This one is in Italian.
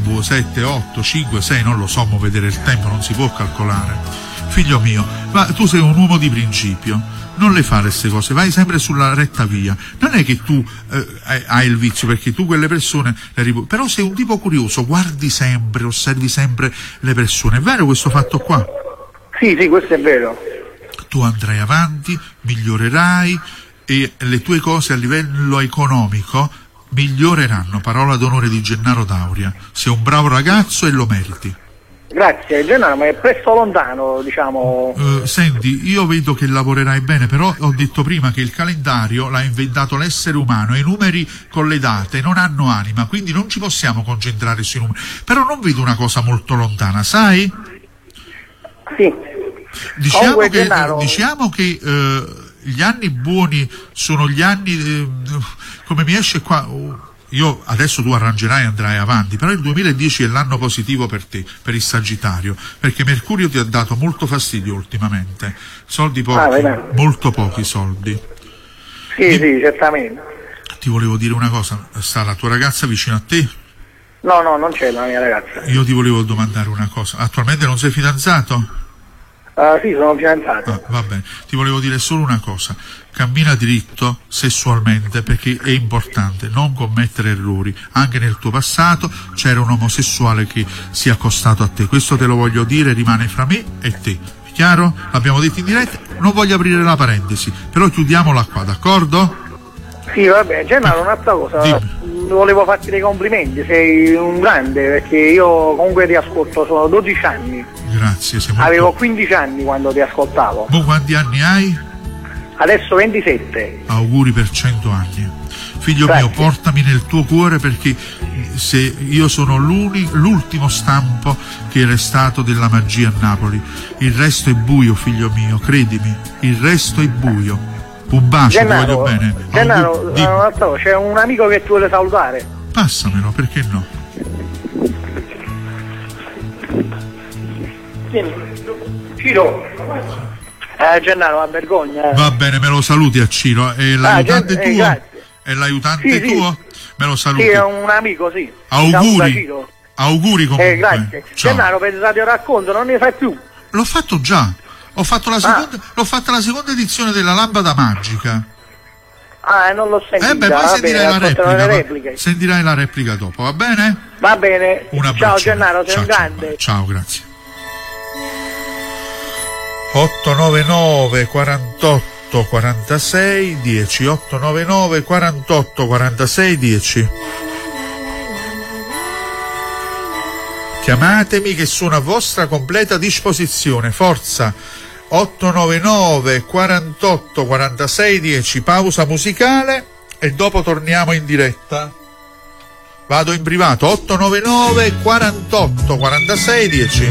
boh, 7, 8, 5, 6, non lo so, mo vedere il tempo non si può calcolare. Figlio mio, ma tu sei un uomo di principio, non le fare queste cose, vai sempre sulla retta via. Non è che tu hai il vizio, perché tu quelle persone però sei un tipo curioso, guardi sempre, osservi sempre le persone. È vero questo fatto qua? Sì, questo è vero. Tu andrai avanti, migliorerai e le tue cose a livello economico miglioreranno, parola d'onore di Gennaro Dauria. Sei un bravo ragazzo e lo meriti. Grazie Gennaro, ma è presto lontano, diciamo. Senti, io vedo che lavorerai bene, però ho detto prima che il calendario l'ha inventato l'essere umano e i numeri con le date non hanno anima, quindi non ci possiamo concentrare sui numeri. Però non vedo una cosa molto lontana, sai? Sì. Diciamo che gli anni buoni sono gli anni, come mi esce qua, io adesso tu arrangerai e andrai avanti, però il 2010 è l'anno positivo per te, per il Sagittario, perché Mercurio ti ha dato molto fastidio ultimamente, soldi pochi, molto pochi soldi. Sì, certamente. Ti volevo dire una cosa, sta la tua ragazza vicino a te? No, non c'è la mia ragazza. Io ti volevo domandare una cosa, attualmente non sei fidanzato? Sì, sono fidanzato. Va bene, ti volevo dire solo una cosa, cammina diritto sessualmente, perché è importante non commettere errori. Anche nel tuo passato c'era un omosessuale che si è accostato a te, questo te lo voglio dire, rimane fra me e te, chiaro? L'abbiamo detto in diretta, non voglio aprire la parentesi, però chiudiamola qua, d'accordo? Sì, vabbè, Gennaro, un'altra cosa. Dimmi. Volevo farti dei complimenti, sei un grande, perché io comunque ti ascolto, sono 12 anni. Grazie, sei molto... Avevo 15 anni quando ti ascoltavo. Tu quanti anni hai? Adesso 27. Auguri per 100 anni. Figlio Grazie. mio, portami nel tuo cuore, perché se io sono l'ultimo stampo che è restato della magia a Napoli. Il resto è buio, figlio mio, credimi, il resto è buio. Un bacio, Gennaro, ti voglio bene. Gennaro, c'è un amico che ti vuole salutare. Passamelo, perché no? Ciro. Gennaro, la vergogna. Va bene, me lo saluti a Ciro. È l'aiutante tuo? Grazie. È l'aiutante tuo? Me lo saluti. Sì, è un amico, sì. Auguri. Auguri comunque. Grazie. Ciao. Gennaro, per il radio racconto non ne fai più. L'ho fatto già. L'ho fatta la seconda edizione della lampada magica. Non l'ho sentita. Poi sentirai la replica. Sentirai la replica dopo, va bene? Va bene. Un abbraccio. Ciao Gennaro, sei un grande. Ciao, grazie. 899 48 46 10 899 48 46 10. Chiamatemi che sono a vostra completa disposizione. Forza. 899 48 46 10. Pausa musicale e dopo torniamo in diretta. Vado in privato. 899 48 46 10.